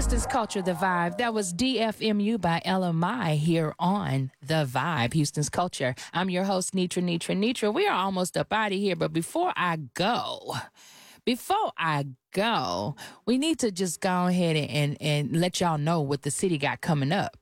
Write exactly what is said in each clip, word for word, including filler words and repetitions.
Houston's Culture, The Vibe. That was D F M U by L M I here on The Vibe, Houston's Culture. I'm your host, Nitra, Nitra, Nitra. We are almost up out of here, but before I go, before I go, we need to just go ahead and, and, and let y'all know what the city got coming up.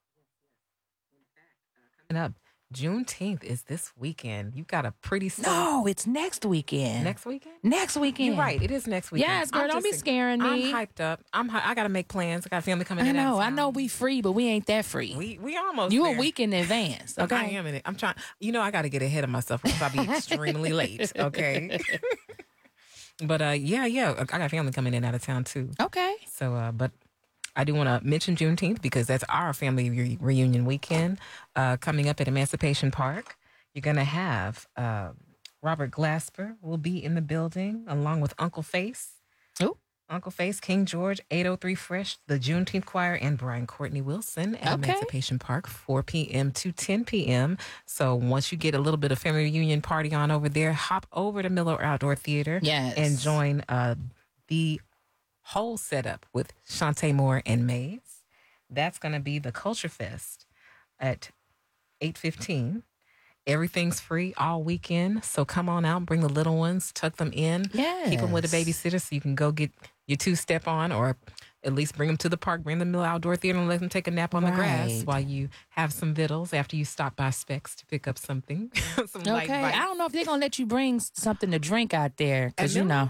Coming up, Juneteenth is this weekend. You've got a pretty stuff. No, it's next weekend. Next weekend? Next weekend. You're right. It is next weekend. Yes, girl, I'm don't be just- scaring me. I'm hyped up. I'm. Hy- I got to make plans. I got family coming I in. know. out of I town. know we free, but we ain't that free. We we almost. You there. a week in advance, okay? I am in it. I'm trying. You know, I got to get ahead of myself because I'll be extremely late. Okay. But uh, yeah, yeah. I got family coming in out of town too. Okay. So, uh, but I do want to mention Juneteenth because that's our family re- reunion weekend uh, coming up at Emancipation Park. You're going to have uh, Robert Glasper will be in the building along with Uncle Face. Ooh. Uncle Face, King George, eight oh three Fresh, the Juneteenth Choir, and Brian Courtney Wilson at Okay. Emancipation Park, four p.m. to ten p.m. So once you get a little bit of family reunion party on over there, hop over to Miller Outdoor Theater Yes. and join uh, the whole setup with Shantae Moore and Maze. That's going to be the Culture Fest at eight fifteen. Everything's free all weekend. So come on out, bring the little ones, tuck them in. Yes. Keep them with a babysitter so you can go get your two-step on, or at least bring them to the park, bring them to the outdoor theater and let them take a nap on the grass Right. while you have some vittles after you stop by Specs to pick up something. some light Okay, bites. I don't know if they're gonna let you bring something to drink out there because At you Miller? know,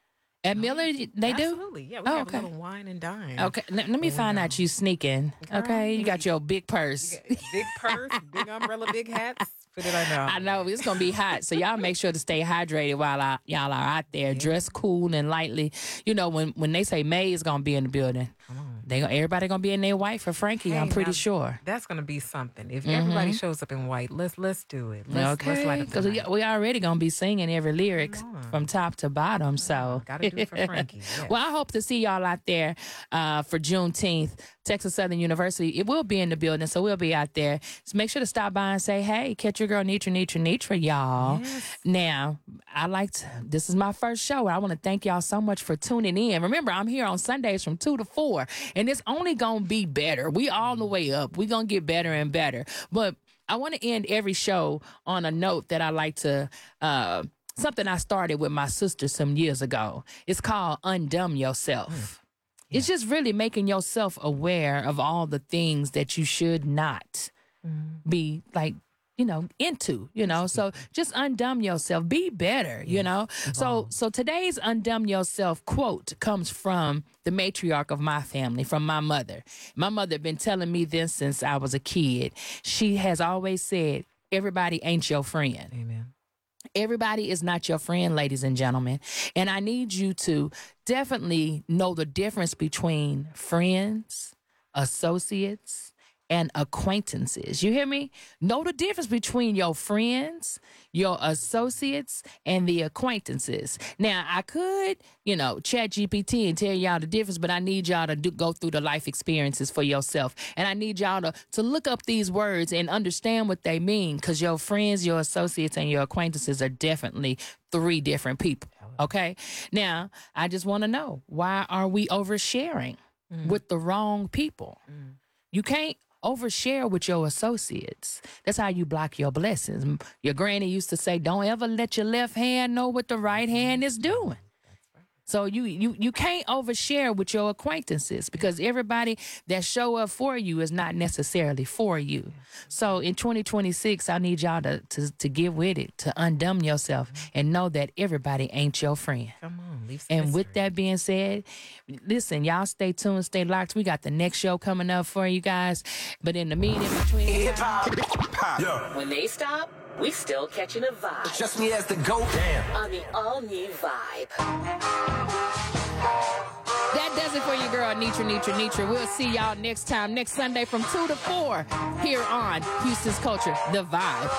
at Miller they do. Absolutely. Yeah, we Oh, have okay. a little wine and dine. Okay, let, let me find out you sneaking. Girl, Okay, you got your big purse. Big purse, big umbrella, big hats. Put it on there. I know it's gonna be hot, so y'all make sure to stay hydrated while I, y'all are out there. Dress cool and lightly. You know when when they say May is gonna be in the building, Come on. they gonna everybody gonna be in their white for Frankie. Hey, I'm pretty now, sure. That's gonna be something. If everybody shows up in white, let's let's do it. Let's, let's Okay, light up the because we, night. we already gonna be singing every lyrics Come on. from top to bottom. So Gotta do it for Frankie. Yes. Well, I hope to see y'all out there uh, for Juneteenth. Texas Southern University, it will be in the building, so we'll be out there. So make sure to stop by and say, hey, catch your girl Nitra, Nitra, Nitra, y'all. Yes. Now, I like to, this is my first show, and I want to thank y'all so much for tuning in. Remember, I'm here on Sundays from two to four, and it's only going to be better. We all the way up. we going to get better and better. But I want to end every show on a note that I like to, uh, something I started with my sister some years ago. It's called Undumb Yourself. Mm. It's just really making yourself aware of all the things that you should not be like, you know, into, you know. So just undumb yourself. Be better, you know. So so today's undumb yourself quote comes from the matriarch of my family, from my mother. My mother been telling me this since I was a kid. She has always said, everybody ain't your friend. Amen. Everybody is not your friend, ladies and gentlemen. And I need you to definitely know the difference between friends, associates, and acquaintances. You hear me? Know the difference between your friends, your associates, and the acquaintances. Now, I could, you know, chat G P T and tell y'all the difference, but I need y'all to do, go through the life experiences for yourself. And I need y'all to, to look up these words and understand what they mean, because your friends, your associates, and your acquaintances are definitely three different people. Okay? Now, I just want to know, why are we oversharing with the wrong people? You can't overshare with your associates. That's how you block your blessings. Your granny used to say, don't ever let your left hand know what the right hand is doing. So you you you can't overshare with your acquaintances, because everybody that show up for you is not necessarily for you. So in twenty twenty-six, I need y'all to, to, to get with it, to undumb yourself and know that everybody ain't your friend. Come on, leave some And with mystery. that being said, listen, y'all stay tuned, stay locked. We got the next show coming up for you guys. But in the mean in between, Yo, When they stop, we still catching a vibe just me as the GOAT. Damn. on the all-new Vibe. that does it for you, girl, Nitra, Nitra, Nitra. We'll see y'all next time, next Sunday from two to four here on Houston's Culture, The Vibe.